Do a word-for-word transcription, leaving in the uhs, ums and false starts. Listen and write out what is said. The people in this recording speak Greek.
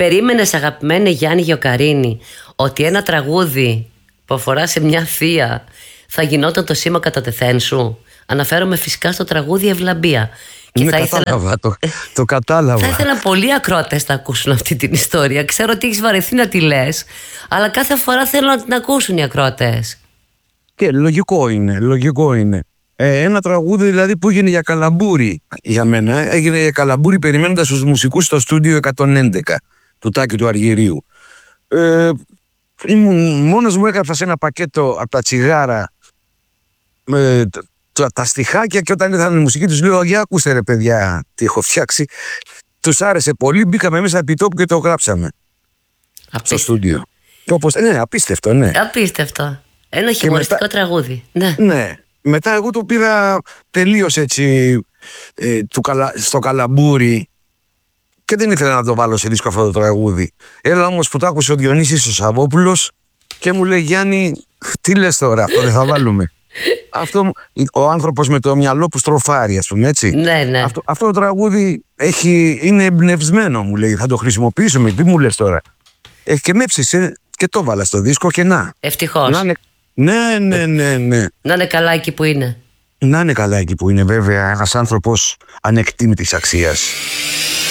περίμενες, αγαπημένη Γιάννη Γεωκαρίνη, ότι ένα τραγούδι που αφορά σε μια θεία θα γινόταν το σήμα κατά τεθέν σου? Αναφέρομαι φυσικά στο τραγούδι Ευλαμπία. Και ναι, θα κατάλαβα, ήθελα... το, το κατάλαβα. Θα ήθελα πολλοί ακροατές να ακούσουν αυτή την ιστορία. Ξέρω ότι έχεις βαρεθεί να τη λες, αλλά κάθε φορά θέλω να την ακούσουν οι ακροατές. Και λογικό είναι, λογικό είναι. Ε, ένα τραγούδι δηλαδή που έγινε για καλαμπούρι για μένα. Έγινε για καλαμπούρι περιμένοντας τους μουσικούς στο στούντιο εκατόν έντεκα του Τάκη του Αργυρίου. Ε, ήμουν μόνος μου, έγραψα σε ένα πακέτο από τα τσιγάρα με τα, τα στιχάκια, και όταν ήρθαν η μουσική τους λέω: για ακούστε ρε παιδιά τι έχω φτιάξει. Τους άρεσε πολύ, μπήκαμε μέσα επί τόπου και το γράψαμε. Απίστευτο. Στο στούντιο. Όπως, ναι, απίστευτο, ναι. Απίστευτο. Ένα χιουμοριστικό μετά, τραγούδι. Ναι. ναι. Μετά εγώ το πήρα τελείως έτσι ε, του καλα, στο καλαμπούρι και δεν ήθελα να το βάλω σε δίσκο αυτό το τραγούδι. Έλα όμως που το άκουσε ο Διονύσης ο Σαββόπουλος και μου λέει: Γιάννη, τι λες τώρα, αυτό δεν θα βάλουμε? Αυτό, ο άνθρωπος με το μυαλό που στροφάρει, ας πούμε, έτσι. Ναι, ναι. Αυτό, αυτό το τραγούδι έχει, είναι εμπνευσμένο, μου λέει, θα το χρησιμοποιήσουμε. Τι μου λες τώρα? Έχει και με έψησε και το βάλα στο δίσκο και να. Ευτυχώς. Να είναι... Ναι, ναι, ναι, ναι. Να είναι καλά εκεί που είναι. Να είναι καλά εκεί που είναι, βέβαια, ένας άνθρωπος ανεκτήμητης αξίας.